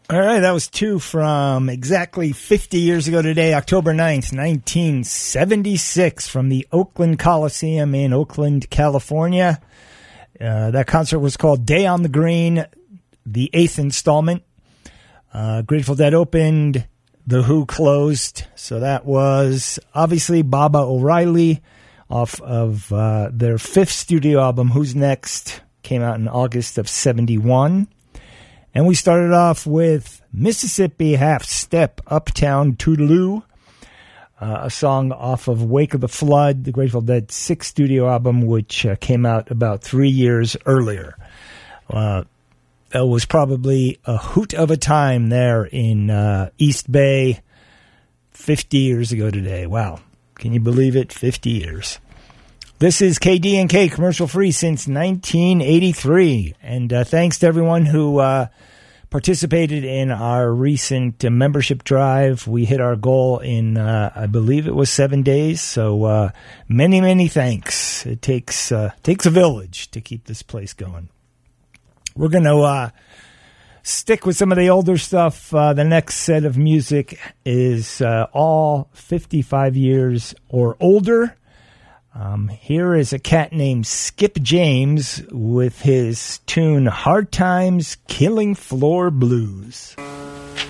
All right, that was two from exactly 50 years ago today, October 9th, 1976, from the Oakland Coliseum in Oakland, California. That concert was called Day on the Green, the 8th installment. Grateful Dead opened, The Who closed. So that was obviously Baba O'Reilly off of their 5th studio album, Who's Next, came out in August of 71. And we started off with Mississippi Half Step, Uptown Toodaloo, a song off of Wake of the Flood, the Grateful Dead 6th studio album, which came out about 3 years earlier. That was probably a hoot of a time there in East Bay 50 years ago today. Wow. Can you believe it? 50 years. This is KDNK, commercial-free since 1983. And thanks to everyone who participated in our recent membership drive. We hit our goal in, I believe it was 7 days. So many, many thanks. It takes a village to keep this place going. We're going to stick with some of the older stuff. The next set of music is all 55 years or older. Here is a cat named Skip James with his tune Hard Times Killing Floor Blues.